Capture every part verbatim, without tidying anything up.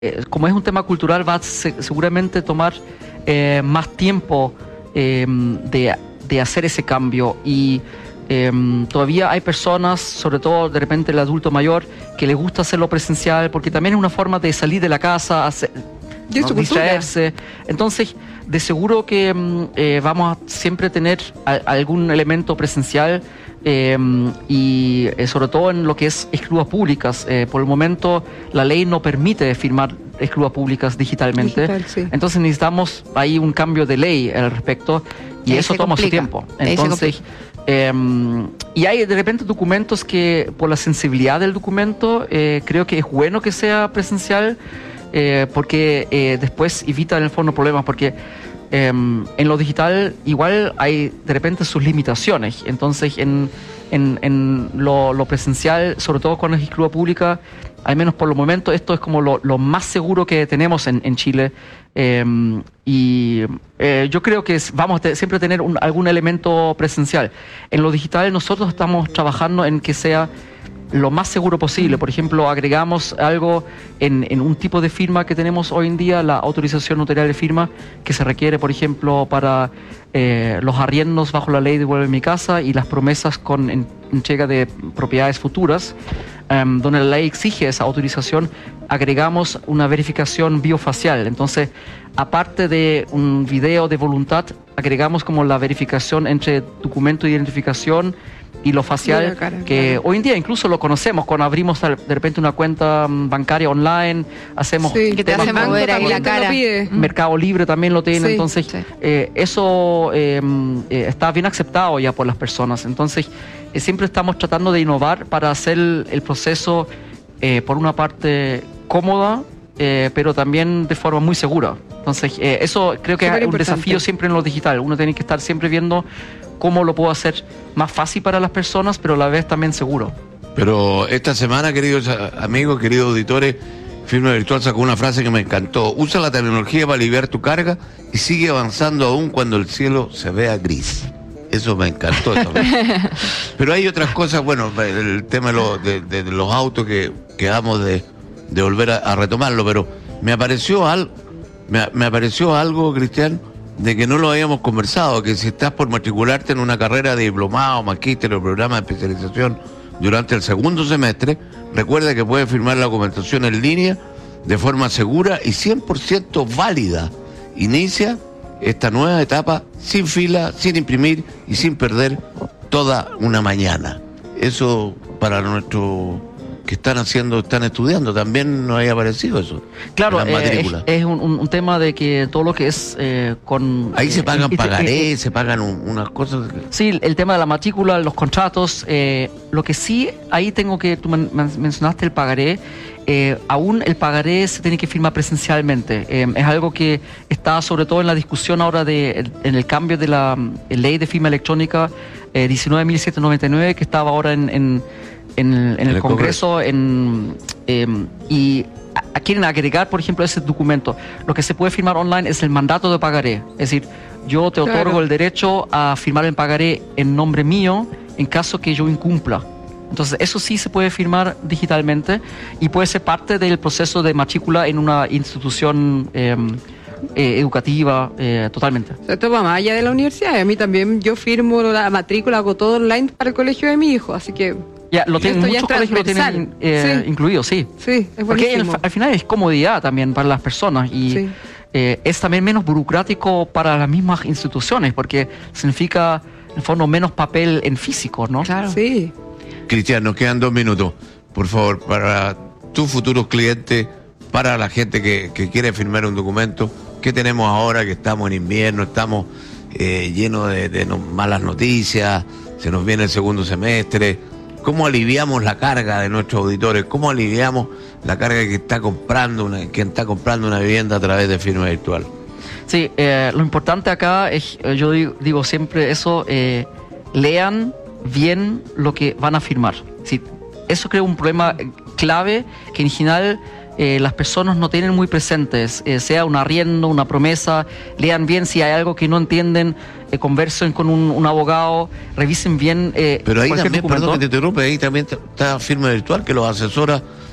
eh, como es un tema cultural, va a se, seguramente tomar eh, más tiempo eh, de, de hacer ese cambio. Y eh, todavía hay personas, sobre todo de repente el adulto mayor, que les gusta hacerlo presencial, porque también es una forma de salir de la casa, hacer, ¿no? distraerse. Entonces, de seguro que eh, vamos a siempre tener a, algún elemento presencial. Eh, y eh, sobre todo en lo que es escrituras públicas. Eh, por el momento la ley no permite firmar escrituras públicas digitalmente. Digital, sí. Entonces necesitamos ahí un cambio de ley al respecto y, y eso toma complica. su tiempo. Entonces, eh, y hay de repente documentos que por la sensibilidad del documento eh, creo que es bueno que sea presencial eh, porque eh, después evita en el fondo problemas, porque Eh, en lo digital igual hay de repente sus limitaciones. Entonces en, en, en lo, lo presencial, sobre todo con la escritura pública, al menos por el momento esto es como lo, lo más seguro que tenemos en, en Chile. Eh, y eh, yo creo que vamos a te, siempre tener un, algún elemento presencial. En lo digital nosotros estamos trabajando en que sea lo más seguro posible. Por ejemplo, agregamos algo en, en un tipo de firma que tenemos hoy en día, la autorización notarial de firma, que se requiere, por ejemplo, para eh, los arriendos bajo la ley Devuelve mi casa y las promesas con en, entrega de propiedades futuras, um, donde la ley exige esa autorización. Agregamos una verificación biofacial. Entonces, aparte de un video de voluntad, agregamos como la verificación entre documento de identificación y lo facial, cara, que claro. hoy en día incluso lo conocemos cuando abrimos de repente una cuenta bancaria online, hacemos sí, que te hacen mover ahí la cara. Mercado Libre también lo tiene, sí, entonces sí. Eh, eso eh, eh, está bien aceptado ya por las personas. Entonces eh, siempre estamos tratando de innovar para hacer el, el proceso eh, por una parte cómoda, eh, pero también de forma muy segura. Entonces eh, eso creo que Súper es un importante. desafío siempre en lo digital. Uno tiene que estar siempre viendo cómo lo puedo hacer más fácil para las personas, pero a la vez también seguro. Pero esta semana, queridos amigos, queridos auditores, Firma Virtual sacó una frase que me encantó. Usa la tecnología para aliviar tu carga y sigue avanzando aún cuando el cielo se vea gris. Eso me encantó. Pero hay otras cosas, bueno, el tema de, lo, de, de, de los autos que quedamos de, de volver a, a retomarlo, pero me apareció algo, me, me apareció algo, Cristian, de que no lo habíamos conversado, que si estás por matricularte en una carrera de diplomado, magíster o programa de especialización durante el segundo semestre, recuerda que puedes firmar la documentación en línea de forma segura y cien por ciento válida. Inicia esta nueva etapa sin fila, sin imprimir y sin perder toda una mañana. Eso para nuestros que están haciendo, están estudiando, también nos haya parecido eso. Claro, eh, es, es un, un tema de que todo lo que es eh, con... Ahí eh, se pagan eh, pagarés, eh, se pagan un, unas cosas... Sí, el tema de la matrícula, los contratos, eh, lo que sí, ahí tengo que, tú men mencionaste el pagaré, eh, aún el pagaré se tiene que firmar presencialmente. Eh, es algo que está sobre todo en la discusión ahora de, en el cambio de la ley de firma electrónica eh, diecinueve mil setecientos noventa y nueve, que estaba ahora en... en en el, en el, el Congreso, Congreso. En, eh, y a, quieren agregar, por ejemplo, ese documento. Lo que se puede firmar online es el mandato de pagaré. Es decir, yo te otorgo claro. el derecho a firmar el pagaré en nombre mío en caso que yo incumpla. Entonces, eso sí se puede firmar digitalmente y puede ser parte del proceso de matrícula en una institución eh, eh, educativa, eh, totalmente. O sea, esto va más allá de la universidad. A mí también, yo firmo la matrícula, hago todo online para el colegio de mi hijo, así que... Ya, lo tienen, muchos colegios lo tienen eh, sí. incluido, sí. Sí, es porque al, al final es comodidad también para las personas y sí. eh, es también menos burocrático para las mismas instituciones, porque significa, en el fondo, menos papel en físico, ¿no? Claro. Sí. Cristian, nos quedan dos minutos. Por favor, para tus futuros clientes, para la gente que, que quiere firmar un documento, ¿qué tenemos ahora que estamos en invierno, estamos eh, llenos de, de no, malas noticias, se nos viene el segundo semestre? ¿Cómo aliviamos la carga de nuestros auditores? ¿Cómo aliviamos la carga que está comprando una, que está comprando una vivienda a través de firma virtual? Sí, eh, lo importante acá es, yo digo, digo siempre eso, eh, lean bien lo que van a firmar. Sí, eso crea un problema clave que en general eh, las personas no tienen muy presentes, eh, sea un arriendo, una promesa. Lean bien si hay algo que no entienden, eh, conversen con un, un abogado, revisen bien. Eh, Pero ahí también, documento. Perdón que te interrumpe, ahí también está firma virtual que los asesora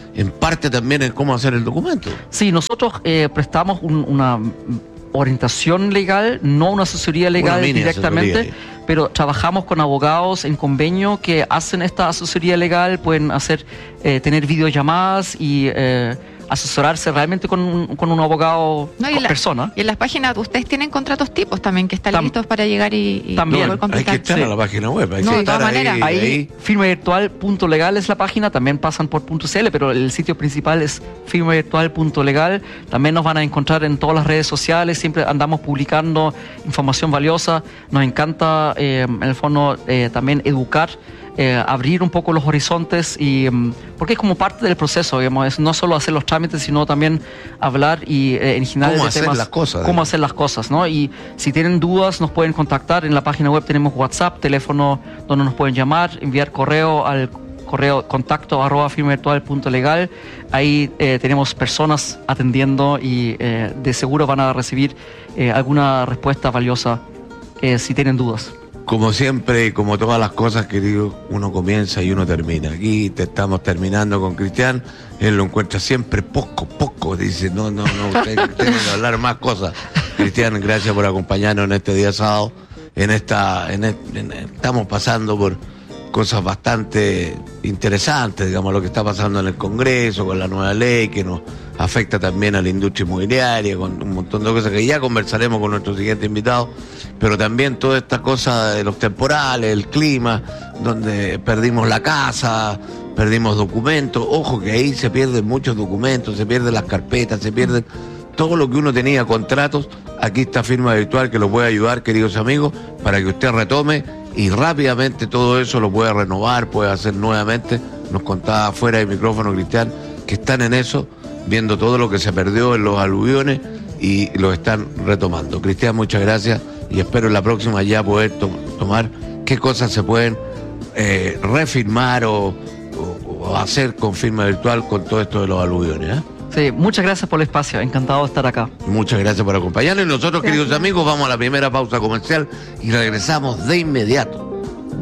en parte también en cómo hacer el documento. Sí, nosotros eh, prestamos un, una orientación legal, no una asesoría legal Una mini directamente, asesoría. pero trabajamos con abogados en convenio que hacen esta asesoría legal, pueden hacer, eh, tener videollamadas y eh, asesorarse realmente con un, con un abogado No, y, con la- persona. y en las páginas ustedes tienen contratos tipos también que están Tam- listos para llegar y, y También. poder Hay completar. que estar Sí. a la página web, hay No, que de estar todas ahí, maneras. Ahí, ahí. firma virtual punto legal es la página, también pasan por .cl, pero el sitio principal es firma virtual punto legal. También nos van a encontrar en todas las redes sociales, siempre andamos publicando información valiosa. Nos encanta, eh, en el fondo, eh, también educar, eh, abrir un poco los horizontes, y mm, porque es como parte del proceso, digamos, es no solo hacer los trámites, sino también hablar y eh, en general Cómo de hacer temas, las cosas, cómo ¿no? hacer las cosas, ¿no? Y si tienen dudas, nos pueden contactar. En la página web tenemos WhatsApp, teléfono donde nos pueden llamar, enviar correo al correo contacto arroba firma virtual punto legal. Ahí eh, tenemos personas atendiendo y eh, de seguro van a recibir eh, alguna respuesta valiosa eh, si tienen dudas. Como siempre y como todas las cosas, querido, uno comienza y uno termina. Aquí te estamos terminando con Cristian, él lo encuentra siempre poco, poco. Dice, no, no, no, usted tiene que hablar más cosas. Cristian, gracias por acompañarnos en este día sábado. En esta, en, et- en- estamos pasando por cosas bastante interesantes, digamos, lo que está pasando en el Congreso, con la nueva ley, que nos afecta también a la industria inmobiliaria, con un montón de cosas que ya conversaremos con nuestro siguiente invitado, pero también toda esta cosa de los temporales, el clima, donde perdimos la casa, perdimos documentos. Ojo que ahí se pierden muchos documentos, se pierden las carpetas, se pierden todo lo que uno tenía, contratos. Aquí está Firma Virtual, que lo puede ayudar, queridos amigos, para que usted retome y rápidamente todo eso lo puede renovar, puede hacer nuevamente. Nos contaba fuera de micrófono Cristian que están en eso, viendo todo lo que se perdió en los aluviones y lo están retomando. Cristian, muchas gracias y espero en la próxima ya poder to- tomar qué cosas se pueden eh, refirmar o, o- o hacer con firma virtual con todo esto de los aluviones, ¿eh? Sí, muchas gracias por el espacio, encantado de estar acá. Muchas gracias por acompañarnos. Y nosotros, Gracias. queridos amigos, vamos a la primera pausa comercial y regresamos de inmediato.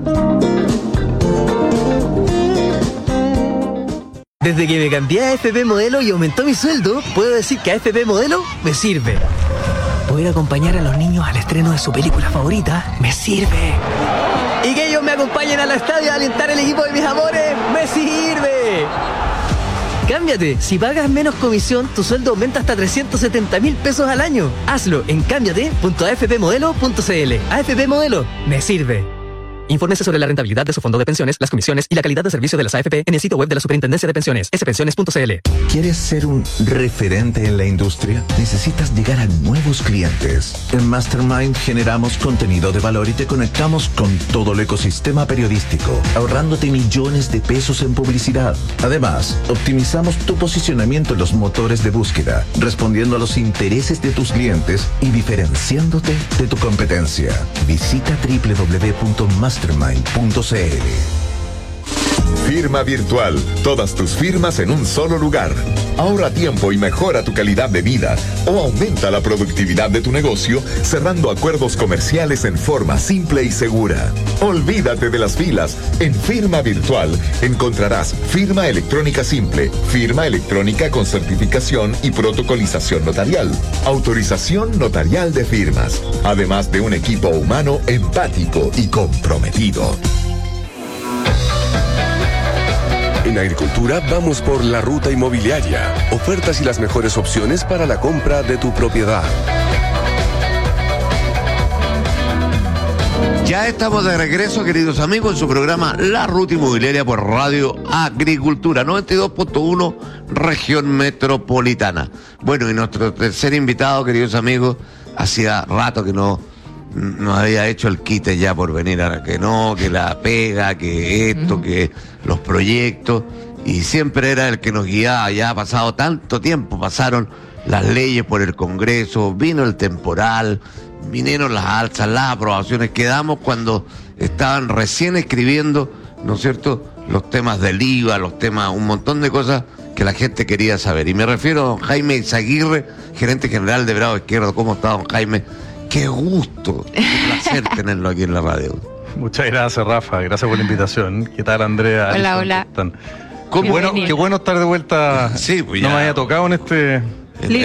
Desde que me cambié a A F P Modelo y aumentó mi sueldo, puedo decir que A F P Modelo me sirve. Poder acompañar a los niños al estreno de su película favorita me sirve. Y que ellos me acompañen al estadio a alentar el equipo de mis amores me sirve. Cámbiate. Si pagas menos comisión, tu sueldo aumenta hasta trescientos setenta mil pesos al año. Hazlo en cámbiate punto a f p modelo punto c l. A F P Modelo me sirve. Infórmese sobre la rentabilidad de su fondo de pensiones, las comisiones y la calidad de servicio de las A F P en el sitio web de la Superintendencia de Pensiones, s pensiones punto c l. ¿Quieres ser un referente en la industria? Necesitas llegar a nuevos clientes. En Mastermind generamos contenido de valor y te conectamos con todo el ecosistema periodístico, ahorrándote millones de pesos en publicidad. Además, optimizamos tu posicionamiento en los motores de búsqueda, respondiendo a los intereses de tus clientes y diferenciándote de tu competencia. Visita doble u doble u doble u punto mastermind punto c l. Firma Virtual. Todas tus firmas en un solo lugar. Ahorra tiempo y mejora tu calidad de vida o aumenta la productividad de tu negocio cerrando acuerdos comerciales en forma simple y segura. Olvídate de las filas. En Firma Virtual encontrarás firma electrónica simple, firma electrónica con certificación y protocolización notarial, autorización notarial de firmas, además de un equipo humano empático y comprometido. En Agricultura vamos por la ruta inmobiliaria. Ofertas y las mejores opciones para la compra de tu propiedad. Ya estamos de regreso, queridos amigos, en su programa La Ruta Inmobiliaria por Radio Agricultura, noventa y dos punto uno, región metropolitana. Bueno, y nuestro tercer invitado, queridos amigos, hacía rato que no nos había hecho el quite ya por venir, ahora que no, que la pega, que esto, que los proyectos, y siempre era el que nos guiaba. Ya ha pasado tanto tiempo, pasaron las leyes por el Congreso, vino el temporal, vinieron las alzas, las aprobaciones, quedamos cuando estaban recién escribiendo, ¿no es cierto?, los temas del I V A, los temas, un montón de cosas que la gente quería saber. Y me refiero a don Jaime Izaguirre, gerente general de Bravo Izquierdo. ¿Cómo está, don Jaime? Qué gusto, qué placer tenerlo aquí en la radio. Muchas gracias, Rafa. Gracias por la invitación. ¿Qué tal, Andrea? Hola, Alison? hola. ¿Cómo están? ¿Cómo? Bueno, qué bueno estar de vuelta. Sí, pues no ya. me había tocado en este...